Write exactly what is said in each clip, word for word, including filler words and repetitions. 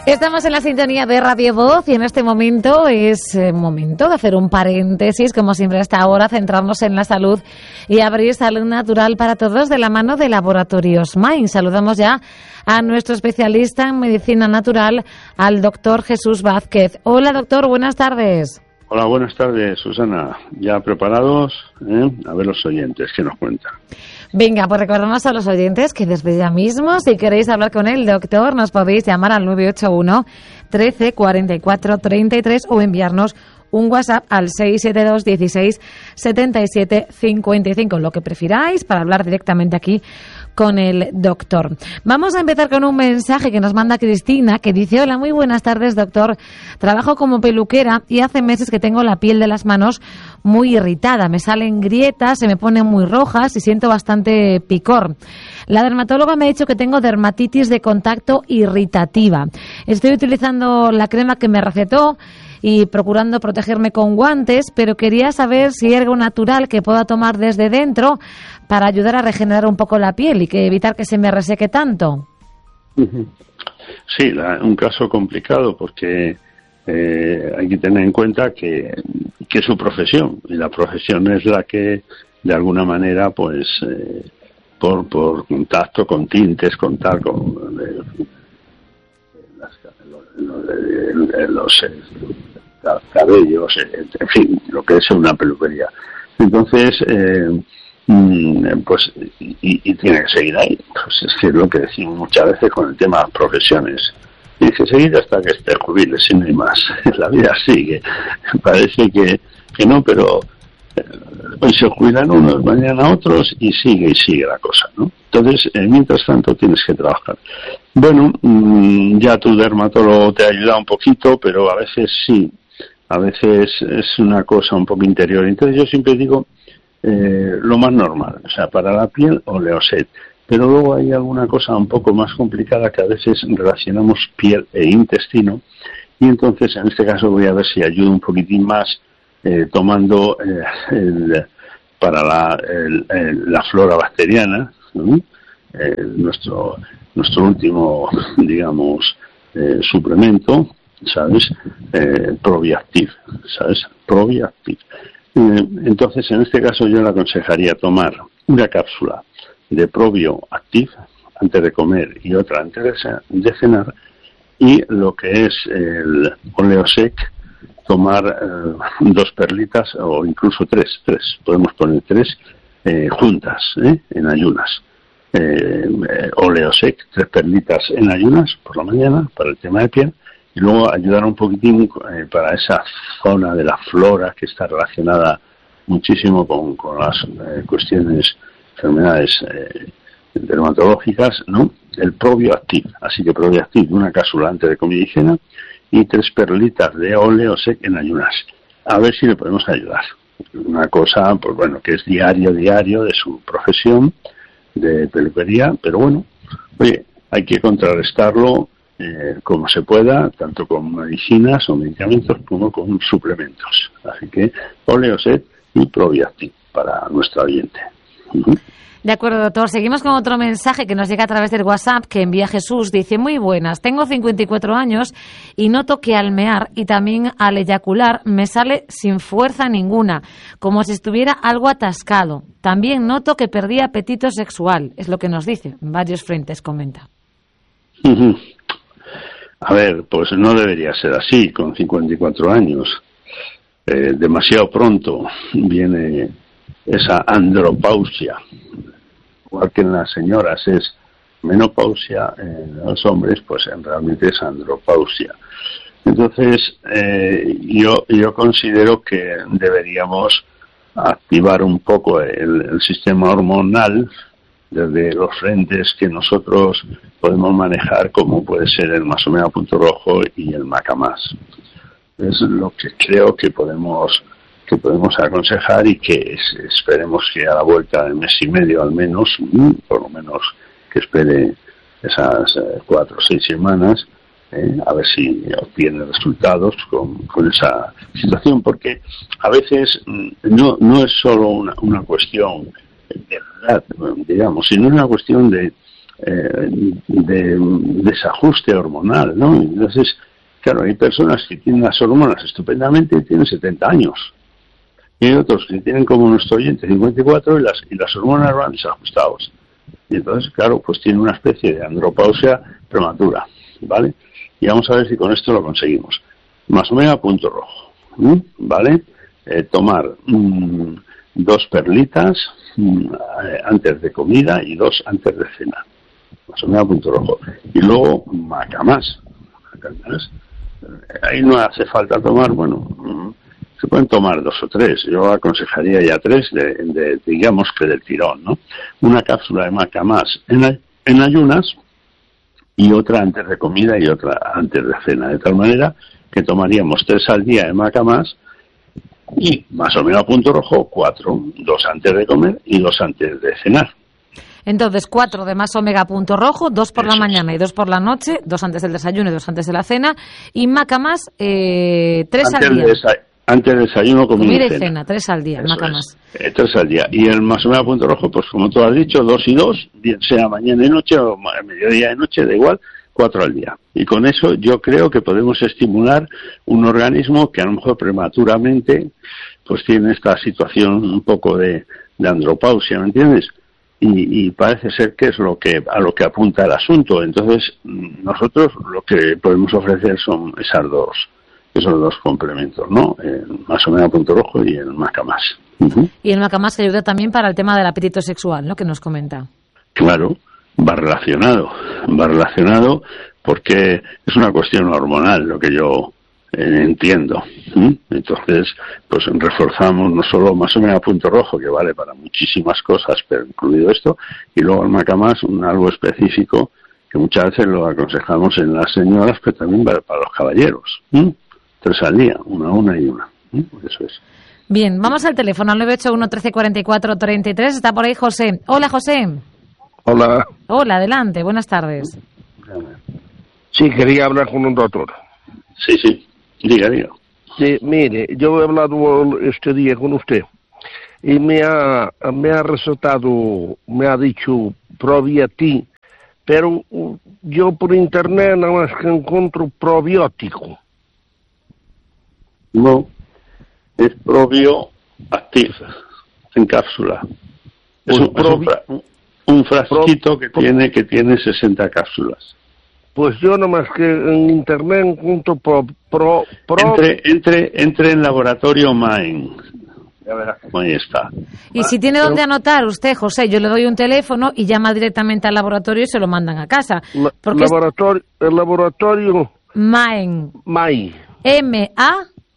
Estamos en la sintonía de Radio Voz y en este momento es eh, momento de hacer un paréntesis, como siempre hasta ahora, centrarnos en la salud y abrir salud natural para todos de la mano de Laboratorios Main. Saludamos ya a nuestro especialista en medicina natural, al doctor Jesús Vázquez. Hola doctor, buenas tardes. Hola, buenas tardes, Susana. ¿Ya preparados? ¿Eh? A ver los oyentes, ¿qué nos cuentan? Venga, pues recordamos a los oyentes que desde ya mismo, si queréis hablar con el doctor, nos podéis llamar al nueve ocho uno, trece, cuarenta y cuatro, treinta y tres o enviarnos un WhatsApp al seis siete dos, dieciséis, setenta y siete, cincuenta y cinco, lo que prefiráis, para hablar directamente aquí con el doctor. Vamos a empezar con un mensaje que nos manda Cristina, que dice: hola, muy buenas tardes, doctor. Trabajo como peluquera y hace meses que tengo la piel de las manos muy irritada. Me salen grietas, se me ponen muy rojas y siento bastante picor. La dermatóloga me ha dicho que tengo dermatitis de contacto irritativa. Estoy utilizando la crema que me recetó y procurando protegerme con guantes, pero quería saber si hay algo natural que pueda tomar desde dentro para ayudar a regenerar un poco la piel y que evitar que se me reseque tanto. Sí, la, un caso complicado porque eh, hay que tener en cuenta que, que es su profesión, y la profesión es la que de alguna manera pues eh, por, por contacto con tintes, con tal, con eh, las, los, los, los eh, cabellos, en fin, lo que es una peluquería. Entonces, eh, pues y, y tiene que seguir ahí. Pues es que es lo que decimos muchas veces con el tema de las profesiones. Tiene que seguir hasta que esté jubile, si no hay más. La vida sigue. Parece que, que no, pero hoy se jubilan unos, mañana otros, y sigue y sigue la cosa, ¿no? Entonces, eh, mientras tanto, tienes que trabajar. Bueno, mmm, ya tu dermatólogo te ha ayudado un poquito, pero a veces sí, a veces es una cosa un poco interior. Entonces yo siempre digo eh, lo más normal, o sea, para la piel, Oleoset. Pero luego hay alguna cosa un poco más complicada que a veces relacionamos piel e intestino, y entonces en este caso voy a ver si ayudo un poquitín más eh, tomando eh, el, para la, el, el, la flora bacteriana, ¿no? eh, nuestro nuestro último, digamos, eh, suplemento, ¿sabes? Eh, Probiactive, ¿sabes? Probiactive. Eh, entonces, en este caso yo le aconsejaría tomar una cápsula de Probio Active antes de comer y otra antes de cenar, y lo que es el Oleosec, tomar eh, dos perlitas o incluso tres, tres, podemos poner tres eh, juntas, ¿eh? en ayunas. Eh, eh, Oleosec, tres perlitas en ayunas por la mañana para el tema de piel, y luego ayudar un poquitín eh, para esa zona de la flora que está relacionada muchísimo con, con las eh, cuestiones, enfermedades eh, dermatológicas, ¿no? El Probioactive. Así que Probioactive, una cápsula antes de comida y cena, y tres perlitas de Oleosec en ayunas. A ver si le podemos ayudar. Una cosa, pues bueno, que es diario, diario de su profesión de peluquería, pero bueno, oye, hay que contrarrestarlo eh, como se pueda, tanto con medicinas o medicamentos como con suplementos. Así que Oleosec y Probiactive para nuestro oyente. Uh-huh. De acuerdo, doctor. Seguimos con otro mensaje que nos llega a través del WhatsApp que envía Jesús. Dice: muy buenas, tengo cincuenta y cuatro años y noto que al mear y también al eyacular me sale sin fuerza ninguna, como si estuviera algo atascado. También noto que perdí apetito sexual, es lo que nos dice. En varios frentes comenta. Uh-huh. A ver, pues no debería ser así con cincuenta y cuatro años. Eh, demasiado pronto viene esa andropausia. Igual que en las señoras es menopausia, en los hombres pues realmente es andropausia. Entonces eh, yo yo considero que deberíamos activar un poco el, el sistema hormonal desde los frentes que nosotros podemos manejar, como puede ser el Masomea punto rojo y el Macamás. Es lo que creo que podemos que podemos aconsejar, y que es, esperemos que a la vuelta del mes y medio al menos, por lo menos que espere esas eh, cuatro o seis semanas, eh, a ver si obtiene resultados con, con esa situación, porque a veces no no es solo una, una cuestión de edad, digamos, sino una cuestión de, eh, de desajuste hormonal, ¿no? Entonces, claro, hay personas que tienen las hormonas estupendamente y tienen setenta años. Y hay otros que tienen, como nuestro oyente, cincuenta y cuatro y las, y las hormonas van desajustados. Y entonces, claro, pues tiene una especie de andropausia prematura, ¿vale? Y vamos a ver si con esto lo conseguimos. Más omega punto rojo, ¿sí? ¿Vale? Eh, tomar mmm, dos perlitas mmm, antes de comida y dos antes de cena. Más omega punto rojo. Y luego macamás. Macamás. Ahí no hace falta tomar, bueno, mmm, se pueden tomar dos o tres. Yo aconsejaría ya tres, de, de, digamos que del tirón, ¿no? Una cápsula de macamás en, en ayunas y otra antes de comida y otra antes de cena. De tal manera que tomaríamos tres al día de macamás y más o menos a punto rojo, cuatro. Dos antes de comer y dos antes de cenar. Entonces, cuatro de más omega punto rojo, dos por Eso la mañana es. y dos por la noche, dos antes del desayuno y dos antes de la cena. Y macamás, eh, tres Antes al día. de desa- Antes del desayuno, comida, Comida y y cena. cena, tres al día, Eso macamás. es. Eh, tres al día. Y el más o menos punto rojo, pues como tú has dicho, dos y dos, bien sea mañana y noche o ma- mediodía y noche, da igual, cuatro al día. Y con eso yo creo que podemos estimular un organismo que a lo mejor prematuramente pues tiene esta situación un poco de, de andropausia, ¿me entiendes? Y, y parece ser que es lo que a lo que apunta el asunto. Entonces nosotros lo que podemos ofrecer son esas dos esos dos complementos, ¿no? El más o menos punto rojo y el macamás. Uh-huh. Y el macamás que ayuda también para el tema del apetito sexual, ¿no? Que nos comenta. Claro, va relacionado, va relacionado porque es una cuestión hormonal, lo que yo eh, entiendo. ¿Mm? Entonces, pues reforzamos no solo más o menos punto rojo, que vale para muchísimas cosas, pero incluido esto, y luego el macamás, un algo específico que muchas veces lo aconsejamos en las señoras, pero también para, para los caballeros. ¿Mm? Tres al día, una, una y una. ¿Mm? Eso es. Bien, vamos al teléfono, al nueve ocho uno, trece, cuarenta y cuatro, treinta y tres. Está por ahí José. Hola, José. Hola. Hola, adelante, buenas tardes. Sí, quería hablar con un doctor. Sí, sí, diga, diga. Sí, mire, yo he hablado este día con usted y me ha, me ha recetado, me ha dicho Probiatin, pero yo por internet nada más que encuentro probiótico. No, es Probio Active, en cápsula. Es, Pues un, es un, fra- un frasquito que pro- tiene que tiene sesenta cápsulas. Pues yo nada más que en internet encuentro pro, pro, pro Entre, entre, entre en laboratorio Main. Ya verás cómo ahí está. Y si tiene donde anotar usted, José, yo le doy un teléfono y llama directamente al laboratorio y se lo mandan a casa. la- Porque es laboratorio, el laboratorio Maen, M A I. M A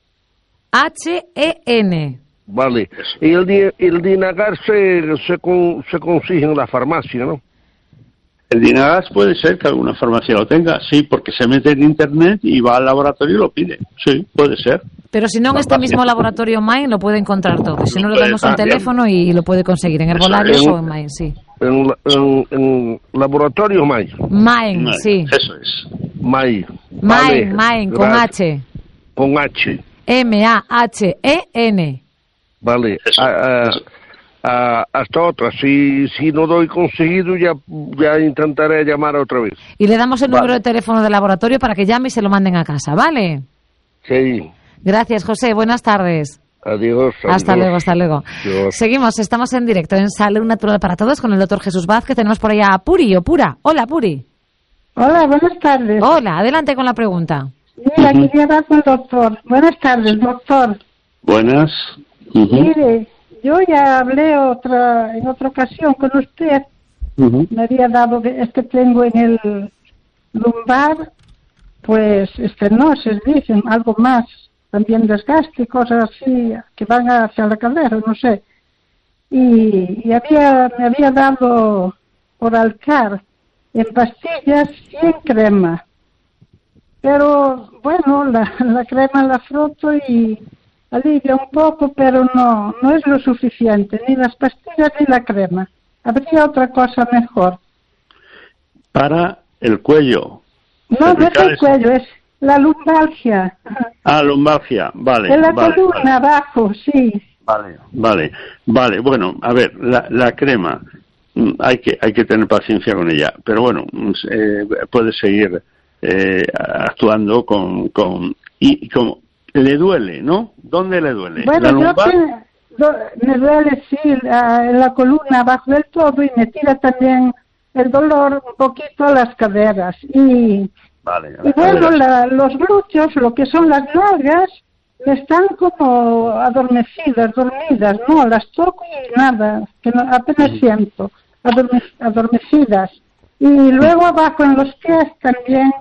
H E N. Vale. Y el, di- el Dinagar se, se, con- se consigue en la farmacia, ¿no? El Dinagas puede ser que alguna farmacia lo tenga, sí, porque se mete en internet y va al laboratorio y lo pide. Sí, puede ser. Pero si no, en este mismo laboratorio Maen lo puede encontrar todo. Si no, le Pues, damos un ah, bien. teléfono y lo puede conseguir en Herbolarios o en Maen, sí. En, la- en, en laboratorio M A I. Maen, No, sí. Eso es. M A I. Maen, Maen, con gracias. H. Con H. M A H E N. Vale. Eso, Ah, ah, eso. ah, hasta otra. Si, si no doy conseguido, ya, ya intentaré llamar otra vez. Y le damos el Vale. número de teléfono del laboratorio para que llame y se lo manden a casa, ¿vale? Sí. Gracias, José. Buenas tardes. Adiós. Hasta adiós. luego, hasta luego. Adiós. Seguimos, estamos en directo en Salud Natural para Todos con el doctor Jesús Vázquez. Tenemos por allá a Puri o Pura. Hola, Puri. Hola, buenas tardes. Hola, adelante con la pregunta. Mira, quería hablar con el doctor. Buenas tardes, doctor. Buenas. Ujú, Mire, yo ya hablé otra en otra ocasión con usted. ujú. Me había dado que este tengo en el lumbar, pues estenosis, dicen, algo más. También desgaste y cosas así que van hacia la cadera, no sé. Y, y había me había dado Oralcar en pastillas y en crema. Pero bueno, la, la crema la froto y alivia un poco, pero no no es lo suficiente, ni las pastillas ni la crema. Habría otra cosa mejor. Para el cuello. No, no es el cervicales. cuello, es la lumbalgia. Ah, lumbalgia. Vale. En la vale, columna vale. abajo, sí. Vale, vale, vale. Bueno, a ver, la, la crema. hay que hay que tener paciencia con ella. Pero bueno, eh, puede seguir eh, actuando con, con y, y como le duele, ¿no? ¿Dónde le duele? Bueno, yo te, me duele sí la, en la columna abajo del todo y me tira también el dolor un poquito a las caderas y, vale, y bueno, la, los glúteos, lo que son las nalgas, me están como adormecidas, dormidas, no, las toco y nada, que no, apenas siento, adorme, adormecidas. Y luego abajo en los pies también,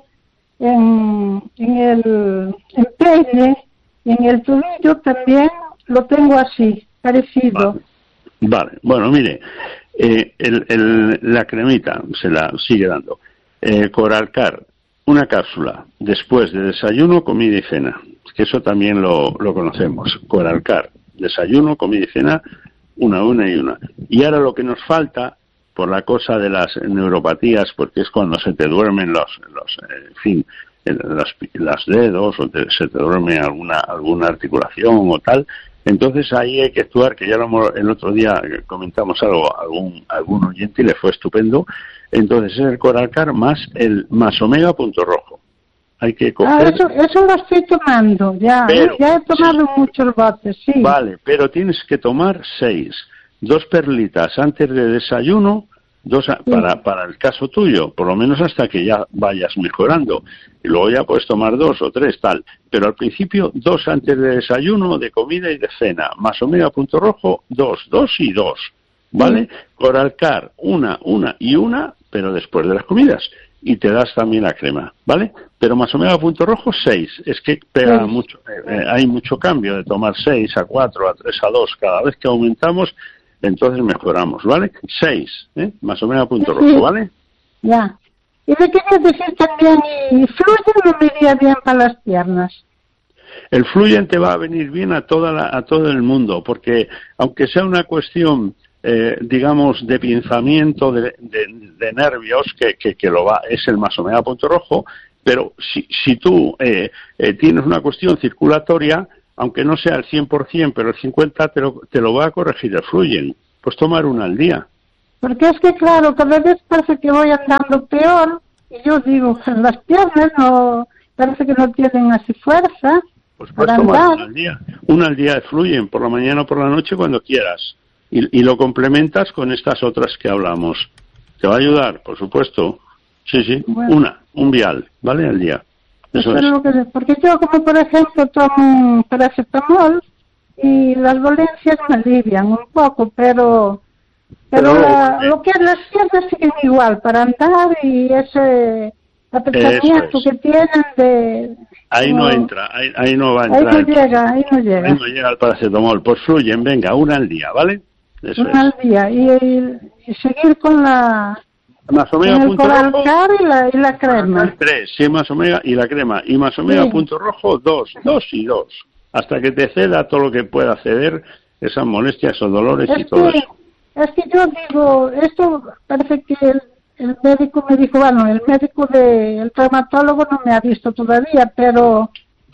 en, en el empeine, en el tobillo también lo tengo así, parecido. Vale, vale. Bueno, mire, eh, el, el, la cremita se la sigue dando. Eh, Coralcar, una cápsula después de desayuno, comida y cena. Que eso también lo, lo conocemos. Coralcar, desayuno, comida y cena, una, una y una. Y ahora lo que nos falta, por la cosa de las neuropatías, porque es cuando se te duermen los, los en fin, las, las dedos, o te, se te duerme alguna, alguna articulación o tal, entonces ahí hay que actuar, que ya lo hemos, el otro día comentamos algo, algún, algún oyente y le fue estupendo. Entonces es el Coralcar más el más omega punto rojo. Hay que coger... Ah, eso, eso lo estoy tomando, ya, pero, ya he tomado sí, muchos botes, sí. Vale, pero tienes que tomar seis, dos perlitas antes de desayuno, dos sí. para, para el caso tuyo, por lo menos hasta que ya vayas mejorando, y luego ya puedes tomar dos o tres, tal, pero al principio dos antes de desayuno, de comida y de cena, más omega punto rojo, dos, dos y dos, ¿vale? Sí. Coralcar, una, una y una, pero después de las comidas. Y te das también la crema, ¿vale? Pero más omega punto rojo, seis. Es que pega sí. mucho, eh, hay mucho cambio de tomar seis a cuatro, a tres a dos. Cada vez que aumentamos, entonces mejoramos, ¿vale? seis, ¿eh? Más omega punto rojo, sí. ¿Vale? Ya. Y me querías decir también, y Fluyen no me iría bien para las piernas. El Fluyen te va a venir bien a toda la, a todo el mundo, porque aunque sea una cuestión... Eh, digamos de pinzamiento de, de, de nervios que, que, que lo va es el más omega punto rojo, pero si, si tú eh, eh, tienes una cuestión circulatoria, aunque no sea el cien por ciento, pero el cincuenta por ciento te lo, te lo va a corregir el Fluyen. Pues tomar una al día. Porque es que claro, cada vez parece que voy andando peor y yo digo, las piernas no parece que no tienen así fuerza. Pues puedes tomar una al día, una al día de Fluyen, por la mañana o por la noche cuando quieras. Y, y lo complementas con estas otras que hablamos. ¿Te va a ayudar? Por supuesto. Sí, sí. Bueno. Una, un vial, ¿vale? Al día. Eso, Eso es. Lo que, porque yo, como por ejemplo, tomo un paracetamol y las dolencias me alivian un poco, pero pero, pero la, eh, lo que es las piernas siguen igual para andar y ese apretamiento es. que tienen de... Ahí no, no entra, ahí, ahí no va a entrar. Ahí no llega, ahí no llega. Ahí no llega el paracetamol. Pues Fluyen, venga, una al día, ¿vale? Eso una es. al día y, y, y seguir con la más omega con el punto Coralcar y la, y la crema. Tres, sí, más omega y la crema. Y más omega sí. punto rojo, dos, dos y dos. Hasta que te ceda todo lo que pueda ceder, esas molestias o dolores es y todo que, eso. Es que yo digo, esto parece que el, el médico me dijo, bueno, el médico de, el traumatólogo no me ha visto todavía, pero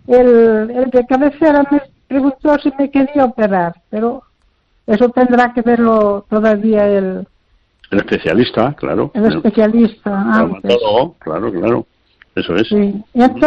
el, el de cabecera me preguntó si me quería operar, pero eso tendrá que verlo todavía el... El especialista, claro. El especialista. El traumatólogo, claro, claro. Eso es. Sí. Y entonces,